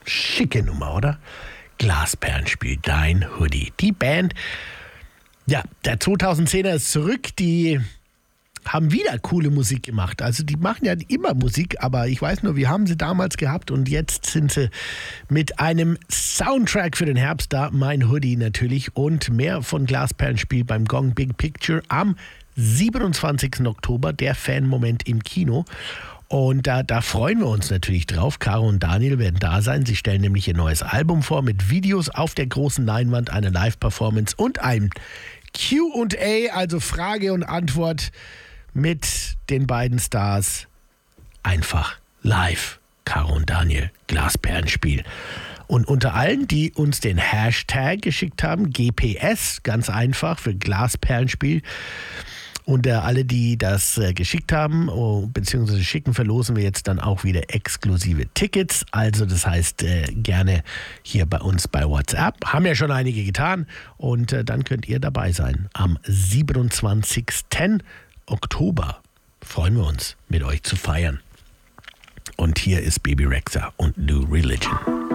Schicke Nummer, oder? Glasperlenspiel, dein Hoodie. Die Band, ja, der 2010er ist zurück, die haben wieder coole Musik gemacht. Also die machen ja immer Musik, aber ich weiß nur, wir haben sie damals gehabt und jetzt sind sie mit einem Soundtrack für den Herbst da, mein Hoodie natürlich, und mehr von Glasperlenspiel beim Gong Big Picture am 27. Oktober, der Fan-Moment im Kino. Und da freuen wir uns natürlich drauf. Caro und Daniel werden da sein. Sie stellen nämlich ihr neues Album vor mit Videos auf der großen Leinwand, eine Live-Performance und ein Q&A, also Frage und Antwort mit den beiden Stars. Einfach live. Caro und Daniel, Glasperlenspiel. Und unter allen, die uns den Hashtag geschickt haben, GPS, ganz einfach für Glasperlenspiel. Und alle, die das geschickt haben, beziehungsweise schicken, verlosen wir jetzt dann auch wieder exklusive Tickets. Also das heißt, gerne hier bei uns bei WhatsApp. Haben ja schon einige getan. Und dann könnt ihr dabei sein. Am 27. Oktober freuen wir uns, mit euch zu feiern. Und hier ist Baby Rexha und New Religion.